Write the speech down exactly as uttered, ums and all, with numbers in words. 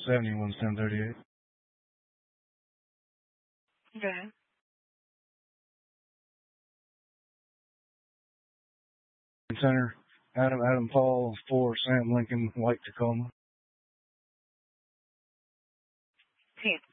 seventy, one's ten thirty-eight. Okay. Center, Adam, Adam Paul, four, Sam Lincoln, White Tacoma. Okay.